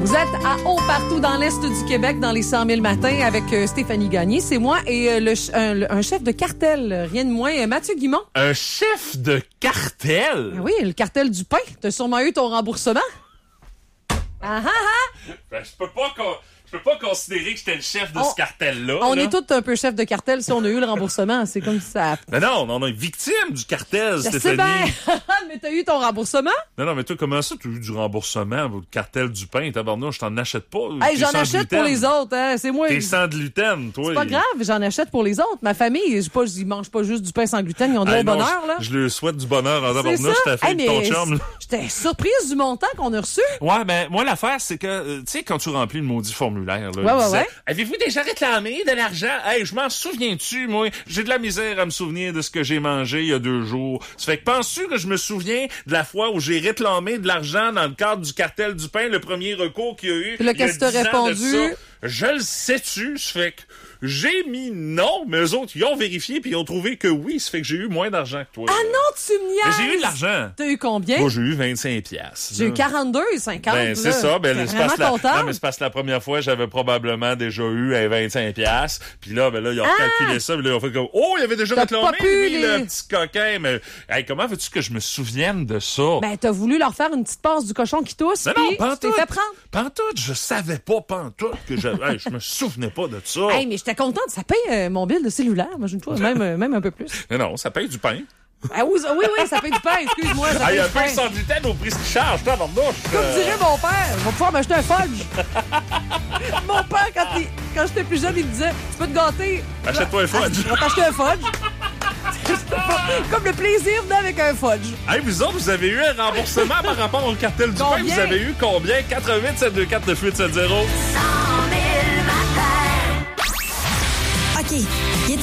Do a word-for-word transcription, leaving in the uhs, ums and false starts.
Vous êtes à haut partout dans l'Est du Québec, dans les cent mille matins, avec euh, Stéphanie Gagné. C'est moi et euh, le, ch- un, un chef de cartel, rien de moins, euh, Mathieu Guimont. Un chef de cartel? Ah oui, le cartel du pain. T'as sûrement eu ton remboursement? Ah ah ah! Ben, je peux pas con- je peux pas considérer que j'étais le chef de On- ce cartel-là. On là. est tous un peu chef de cartel si on a eu le remboursement. C'est comme ça. Ben non, on est victime du cartel, Je sais Stéphanie. bien. Mais t'as eu ton remboursement? Non, non, mais toi, comment ça, tu as eu du remboursement pour le cartel du pain? Tabarnouche, je t'en achète pas. Hey, T'es j'en sans achète gluten. pour les autres. Hein. C'est moi. T'es sans gluten, toi. C'est pas grave, j'en achète pour les autres. Ma famille, je pas, ils mangent pas juste du pain sans gluten, ils ont de Hey, bon non, bonheur, là. Je, je leur souhaite du bonheur en C'est tabarnouche, ça. ta fille, Hey, ton mais chum. là. J'étais surprise du montant qu'on a reçu. Ouais, ben, moi, l'affaire, c'est que, euh, tu sais, quand tu remplis le maudit formulaire, là, Ouais, il ouais, disait, ouais. avez-vous déjà réclamé de l'argent? Hey, je m'en souviens-tu, moi? J'ai de la misère à me souvenir de ce que j'ai mangé il y a deux jours. Ça fait que penses-tu que je me souviens de la fois où j'ai réclamé de l'argent dans le cadre du cartel du pain, le premier recours qu'il y a eu? Puis là, il y a qu'est-ce que t'as dix ans de répondu? ça? Je le sais-tu? Ça fait que j'ai mis non, mais eux autres, ils ont vérifié puis ils ont trouvé que oui. Ça fait que j'ai eu moins d'argent que toi. Ah non, tu me Mais niaises! j'ai eu de l'argent. T'as eu combien? Moi, j'ai eu vingt-cinq piastres. J'ai eu là. quarante-deux et cinquante. Ben, c'est là. ça. Ben, J'étais c'est parce que la, vraiment contente. non, mais c'est parce que la première fois, j'avais probablement déjà eu un vingt-cinq piastres. Puis là, ben là, ils ont Ah! calculé ça. Puis là, ils ont fait comme, oh, il avait déjà T'as réclamé, pas pu lui, les- le petit coquin. Mais, hey, comment veux-tu que je me souvienne de ça? Ben, t'as voulu leur faire une petite passe du cochon qui tousse, non, non, puis tu t'es pantoute. fait prendre. Pantoute, je savais pas pantoute que j'avais, hey, je me souvenais pas de ça. Hey, mais j'étais contente, ça paye euh, mon bill de cellulaire, imagine-toi, même, euh, même un peu plus. Mais non, ça paye du pain. Ah oui, ça- oui, oui, ça paye du pain, excuse-moi, ça Ah, il paye y a du un pain pain. sans gluten au prix qu'il charge, toi, dans Comme dirait mon père, on va pouvoir m'acheter un fudge. Mon père, quand, il- quand j'étais plus jeune, il me disait, tu peux te gâter. Achète-toi un fudge. Je vais t'acheter un fudge. Comme le plaisir venait avec un fudge. Hey, vous autres, vous avez eu un remboursement par rapport au cartel du pain? Combien? Vous avez eu combien? quatre un huit sept deux quatre neuf huit sept zéro. OK, il est